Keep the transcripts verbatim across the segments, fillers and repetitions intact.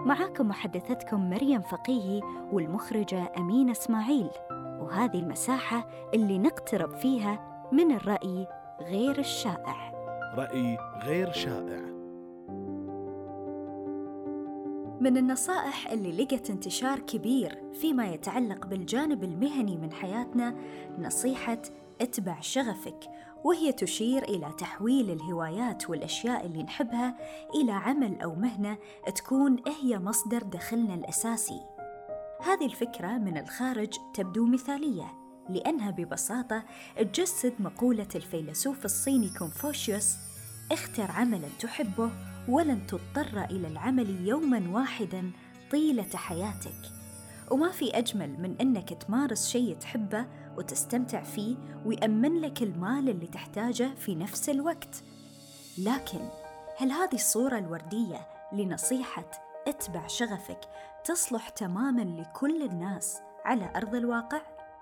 معاكم محدثتكم مريم فقيهي والمخرجة أمينة إسماعيل، وهذه المساحة اللي نقترب فيها من الرأي غير الشائع. رأي غير شائع. من النصائح اللي لقت انتشار كبير فيما يتعلق بالجانب المهني من حياتنا نصيحة اتبع شغفك، وهي تشير إلى تحويل الهوايات والأشياء اللي نحبها إلى عمل أو مهنة تكون هي مصدر دخلنا الأساسي. هذه الفكرة من الخارج تبدو مثالية، لأنها ببساطة تجسد مقولة الفيلسوف الصيني كونفوشيوس: اختر عملاً تحبه ولن تضطر إلى العمل يوماً واحداً طيلة حياتك. وما في أجمل من أنك تمارس شيء تحبه وتستمتع فيه ويأمن لك المال اللي تحتاجه في نفس الوقت. لكن هل هذه الصورة الوردية لنصيحة اتبع شغفك تصلح تماماً لكل الناس على أرض الواقع؟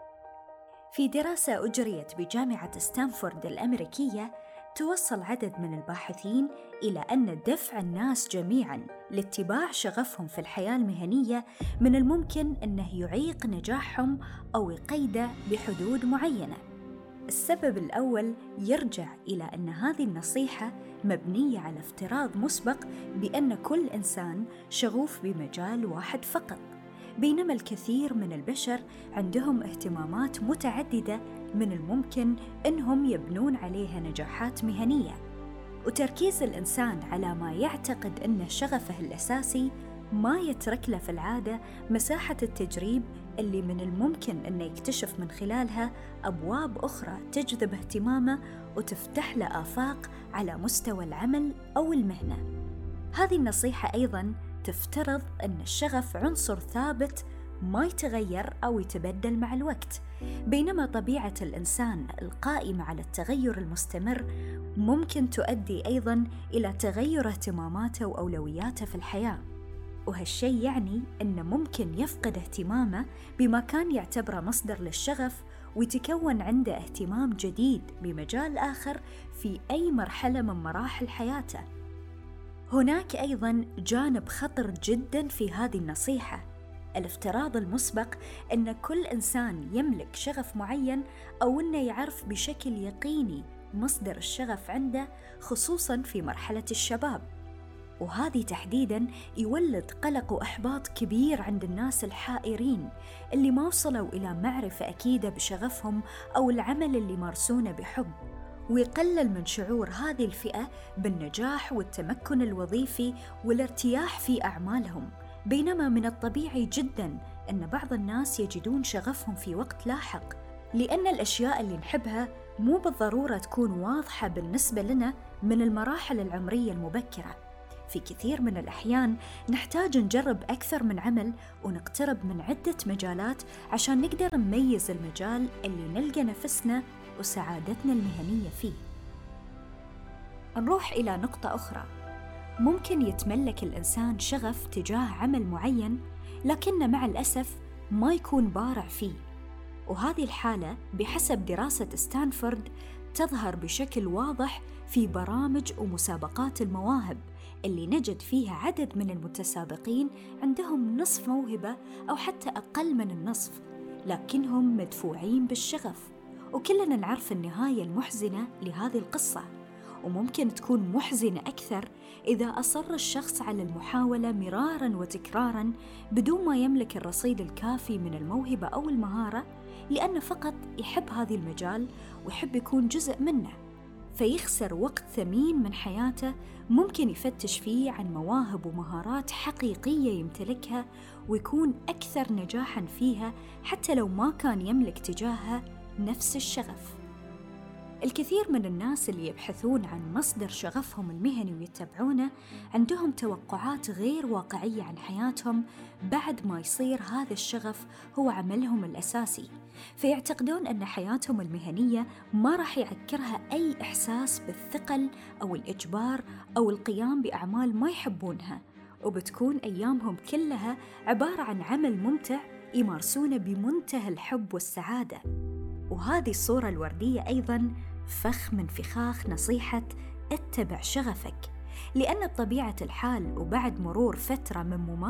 في دراسة أجريت بجامعة ستانفورد الأمريكية، توصل عدد من الباحثين إلى أن دفع الناس جميعاً لاتباع شغفهم في الحياة المهنية من الممكن أنه يعيق نجاحهم أو يقيده بحدود معينة. السبب الأول يرجع إلى أن هذه النصيحة مبنية على افتراض مسبق بأن كل إنسان شغوف بمجال واحد فقط، بينما الكثير من البشر عندهم اهتمامات متعددة من الممكن أنهم يبنون عليها نجاحات مهنية. وتركيز الإنسان على ما يعتقد أنه شغفه الأساسي ما يترك له في العادة مساحة التجريب اللي من الممكن أنه يكتشف من خلالها أبواب أخرى تجذب اهتمامه وتفتح له آفاق على مستوى العمل أو المهنة. هذه النصيحة أيضاً تفترض أن الشغف عنصر ثابت ما يتغير أو يتبدل مع الوقت، بينما طبيعة الإنسان القائمة على التغير المستمر ممكن تؤدي أيضاً إلى تغير اهتماماته وأولوياته في الحياة. وهالشيء يعني أنه ممكن يفقد اهتمامه بما كان يعتبره مصدر للشغف ويتكون عنده اهتمام جديد بمجال آخر في أي مرحلة من مراحل حياته. هناك أيضاً جانب خطر جداً في هذه النصيحة، الافتراض المسبق أن كل إنسان يملك شغف معين أو أنه يعرف بشكل يقيني مصدر الشغف عنده، خصوصاً في مرحلة الشباب. وهذه تحديداً يولد قلق وإحباط كبير عند الناس الحائرين اللي ما وصلوا إلى معرفة أكيدة بشغفهم أو العمل اللي مارسونه بحب، ويقلل من شعور هذه الفئة بالنجاح والتمكن الوظيفي والارتياح في أعمالهم. بينما من الطبيعي جداً أن بعض الناس يجدون شغفهم في وقت لاحق، لأن الأشياء اللي نحبها مو بالضرورة تكون واضحة بالنسبة لنا من المراحل العمرية المبكرة. في كثير من الأحيان نحتاج نجرب أكثر من عمل ونقترب من عدة مجالات عشان نقدر نميز المجال اللي نلقى نفسنا وسعادتنا المهنية فيه. نروح إلى نقطة أخرى، ممكن يتملك الإنسان شغف تجاه عمل معين لكنه مع الأسف ما يكون بارع فيه، وهذه الحالة بحسب دراسة ستانفورد تظهر بشكل واضح في برامج ومسابقات المواهب اللي نجد فيها عدد من المتسابقين عندهم نصف موهبة أو حتى أقل من النصف، لكنهم مدفوعين بالشغف. وكلنا نعرف النهاية المحزنة لهذه القصة، وممكن تكون محزنة أكثر إذا أصر الشخص على المحاولة مراراً وتكراراً بدون ما يملك الرصيد الكافي من الموهبة أو المهارة، لأنه فقط يحب هذا المجال ويحب يكون جزء منه، فيخسر وقت ثمين من حياته ممكن يفتش فيه عن مواهب ومهارات حقيقية يمتلكها ويكون أكثر نجاحاً فيها حتى لو ما كان يملك تجاهها نفس الشغف. الكثير من الناس اللي يبحثون عن مصدر شغفهم المهني ويتبعونه عندهم توقعات غير واقعية عن حياتهم بعد ما يصير هذا الشغف هو عملهم الأساسي، فيعتقدون أن حياتهم المهنية ما راح يعكرها أي إحساس بالثقل أو الإجبار أو القيام بأعمال ما يحبونها، وبتكون أيامهم كلها عبارة عن عمل ممتع يمارسونه بمنتهى الحب والسعادة. وهذه الصورة الوردية أيضاً فخ من فخاخ نصيحة اتبع شغفك، لأن بطبيعة الحال وبعد مرور فترة من ممارسة